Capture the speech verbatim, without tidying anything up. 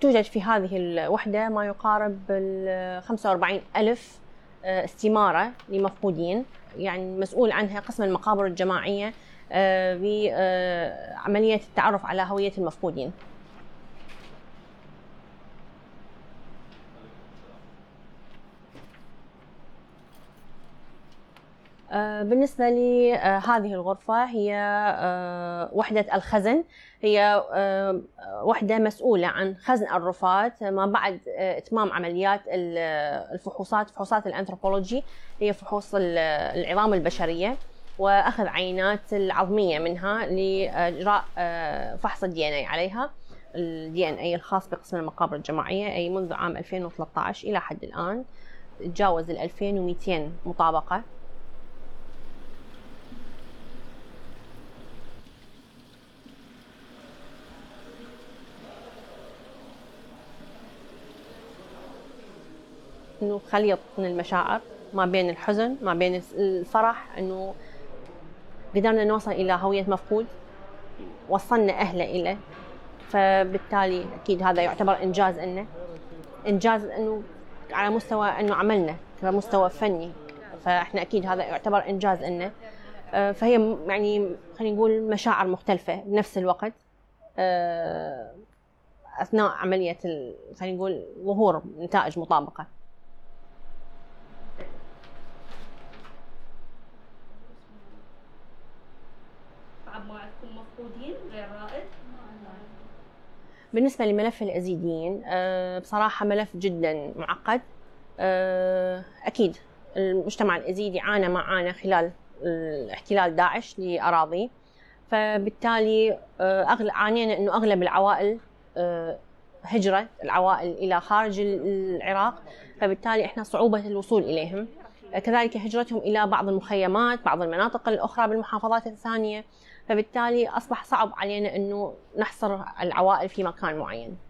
توجد في هذه الوحدة ما يقارب خمسة وأربعين ألف استمارة لمفقودين، يعني مسؤول عنها قسم المقابر الجماعية بعملية التعرف على هوية المفقودين. بالنسبة لهذه الغرفة هي وحدة الخزن، هي وحدة مسؤولة عن خزن الرفات ما بعد إتمام عمليات الفحوصات، فحوصات الأنثروبولوجي، هي فحوص العظام البشرية وأخذ عينات العظمية منها لإجراء فحص الدي إن إيه عليها، الدي إن إيه الخاص بقسم المقابر الجماعية. أي منذ عام ألفين وثلاثة عشر إلى حد الآن تجاوز ال ألفين ومئتين مطابقة. إنه خليط من المشاعر، ما بين الحزن ما بين الفرح، إنه قدرنا نوصل إلى هوية مفقود، وصلنا أهله إليه، فبالتالي أكيد هذا يعتبر إنجاز إنه إنجاز إنه على مستوى إنه عملنا كمستوى فني، فإحنا أكيد هذا يعتبر إنجاز إنه. فهي يعني خلينا نقول مشاعر مختلفة بنفس الوقت أثناء عملية خلينا نقول ظهور نتائج مطابقة. موعدكم مفقودين غير رائد؟ بالنسبة لملف الأزيديين بصراحة ملف جدا معقد. أكيد المجتمع الأزيدي عانى ما عانى خلال احتلال داعش لأراضي، فبالتالي عانينا أنه أغلب العوائل هجرة العوائل إلى خارج العراق، فبالتالي إحنا صعوبة الوصول إليهم، كذلك هجرتهم إلى بعض المخيمات، بعض المناطق الأخرى بالمحافظات الثانية، فبالتالي أصبح صعب علينا أنه نحصر العوائل في مكان معين.